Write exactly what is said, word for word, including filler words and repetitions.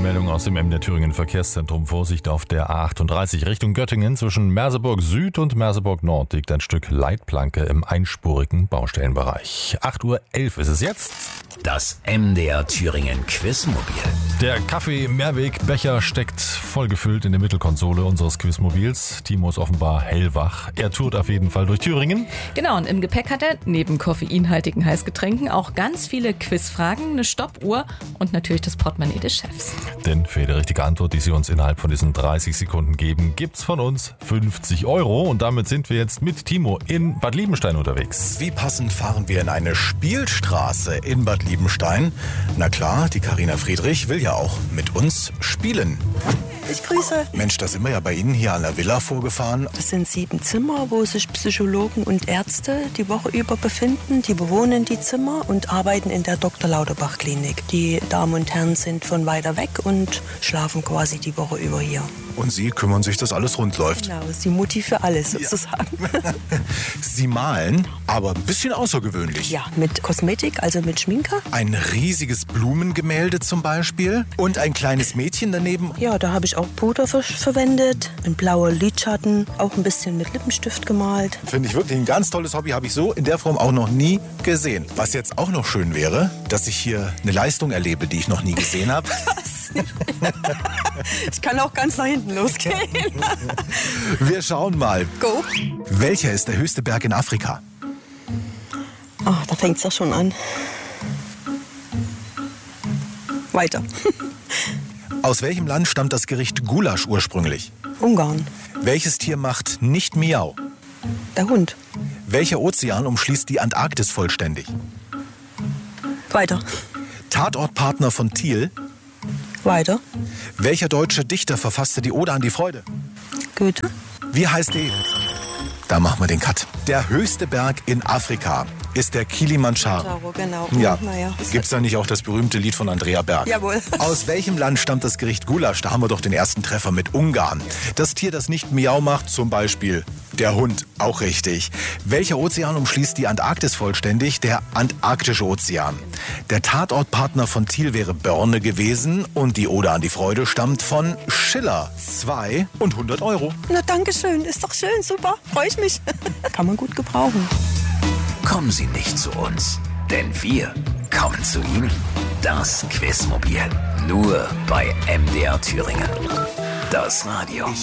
Meldung aus dem M D R Thüringen Verkehrszentrum. Vorsicht auf der A achtunddreißig Richtung Göttingen. Zwischen Merseburg Süd und Merseburg Nord liegt ein Stück Leitplanke im einspurigen Baustellenbereich. acht Uhr elf ist es jetzt. Das M D R Thüringen Quizmobil. Der Kaffee-Mehrweg-Becher steckt vollgefüllt in der Mittelkonsole unseres Quizmobils. Timo ist offenbar hellwach. Er tourt auf jeden Fall durch Thüringen. Genau, und im Gepäck hat er neben koffeinhaltigen Heißgetränken auch ganz viele Quizfragen, eine Stoppuhr und natürlich das Portemonnaie des Chefs. Denn für jede richtige Antwort, die Sie uns innerhalb von diesen dreißig Sekunden geben, gibt's von uns fünfzig Euro. Und damit sind wir jetzt mit Timo in Bad Liebenstein unterwegs. Wie passend fahren wir in eine Spielstraße in Bad Liebenstein? Na klar, die Carina Friedrich will ja auch mit uns spielen. Ich grüße. Mensch, da sind wir ja bei Ihnen hier an der Villa vorgefahren. Das sind sieben Zimmer, wo sich Psychologen und Ärzte die Woche über befinden. Die bewohnen die Zimmer und arbeiten in der Doktor Lauterbach Klinik. Die Damen und Herren sind von weiter weg und schlafen quasi die Woche über hier. Und Sie kümmern sich, dass alles rund läuft. Genau, das ist die Mutti für alles sozusagen. Ja. Sie malen, aber ein bisschen außergewöhnlich. Ja, mit Kosmetik, also mit Schminke. Ein riesiges Blumengemälde zum Beispiel und ein kleines Mädchen daneben. Ja, da habe ich auch Puder ver- verwendet, ein blauer Lidschatten, auch ein bisschen mit Lippenstift gemalt. Finde ich wirklich ein ganz tolles Hobby, habe ich so in der Form auch noch nie gesehen. Was jetzt auch noch schön wäre, dass ich hier eine Leistung erlebe, die ich noch nie gesehen habe. Ich kann auch ganz nach hinten losgehen. Wir schauen mal. Go. Welcher ist der höchste Berg in Afrika? Oh, da fängt es doch schon an. Weiter. Aus welchem Land stammt das Gericht Gulasch ursprünglich? Ungarn. Welches Tier macht nicht Miau? Der Hund. Welcher Ozean umschließt die Antarktis vollständig? Weiter. Tatortpartner von Thiel? Weiter. Welcher deutsche Dichter verfasste die Ode an die Freude? Goethe. Wie heißt die? Da machen wir den Cut. Der höchste Berg in Afrika ist der Kilimanjaro. Genau. Ja. Naja. Gibt's da nicht auch das berühmte Lied von Andrea Berg? Jawohl. Aus welchem Land stammt das Gericht Gulasch? Da haben wir doch den ersten Treffer mit Ungarn. Das Tier, das nicht Miau macht, zum Beispiel der Hund. Auch richtig. Welcher Ozean umschließt die Antarktis vollständig? Der Antarktische Ozean. Der Tatortpartner von Thiel wäre Börne gewesen und die Ode an die Freude stammt von Schiller. Zwei und hundert Euro. Na, danke schön. Ist doch schön, super. Freue ich mich. Kann man gut gebrauchen. Kommen Sie nicht zu uns, denn wir kommen zu Ihnen. Das Quizmobil. Nur bei M D R Thüringen. Das Radio.